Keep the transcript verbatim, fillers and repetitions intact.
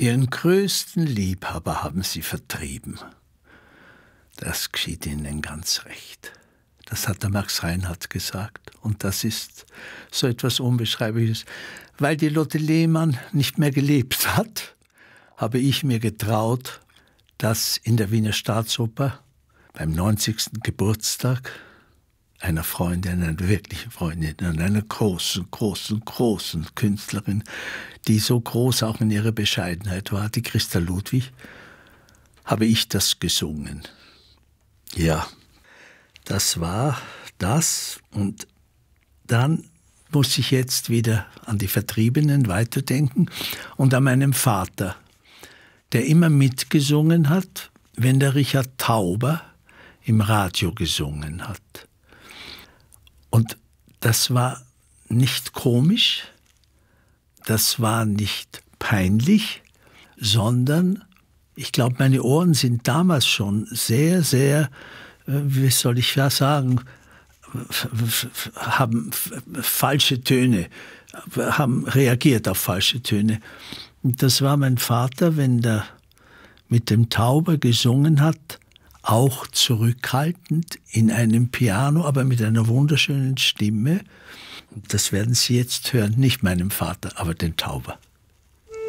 Ihren größten Liebhaber haben Sie vertrieben. Das geschieht Ihnen ganz recht. Das hat der Max Reinhardt gesagt. Und das ist so etwas Unbeschreibliches. Weil die Lotte Lehmann nicht mehr gelebt hat, habe ich mir getraut, dass in der Wiener Staatsoper beim neunzigsten Geburtstag einer Freundin, einer wirklichen Freundin, einer großen, großen, großen Künstlerin, die so groß auch in ihrer Bescheidenheit war, die Christa Ludwig, habe ich das gesungen. Ja, das war das. Und dann muss ich jetzt wieder an die Vertriebenen weiterdenken und an meinen Vater, der immer mitgesungen hat, wenn der Richard Tauber im Radio gesungen hat. Und das war nicht komisch, das war nicht peinlich, sondern ich glaube, meine Ohren sind damals schon sehr, sehr, wie soll ich ja sagen, haben falsche Töne, haben reagiert auf falsche Töne. Und das war mein Vater, wenn der mit dem Tauber gesungen hat, auch zurückhaltend in einem Piano, aber mit einer wunderschönen Stimme. Das werden Sie jetzt hören, nicht meinem Vater, aber den Tauber.